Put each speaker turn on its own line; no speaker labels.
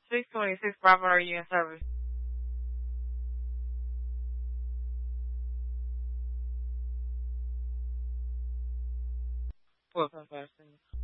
626 Bravo, are you in service? Welcome, person.